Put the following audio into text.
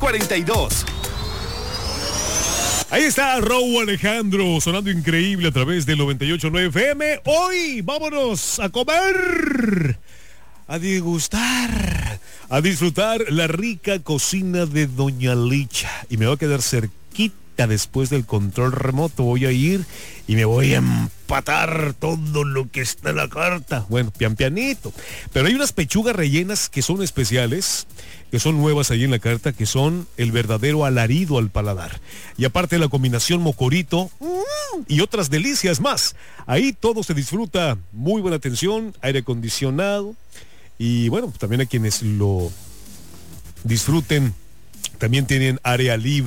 42. Ahí está Raúl Alejandro sonando increíble a través del 98.9 FM. Hoy vámonos a comer, a degustar, a disfrutar la rica cocina de Doña Licha. Y me voy a quedar cerquita después del control remoto. Voy a ir y me voy a empatar todo lo que está en la carta. Bueno, pianito. Pero hay unas pechugas rellenas que son especiales, que son nuevas ahí en la carta, que son el verdadero alarido al paladar. Y aparte la combinación mocorito y otras delicias más. Ahí todo se disfruta, muy buena atención, aire acondicionado. Y bueno, también a quienes lo disfruten, también tienen área libre.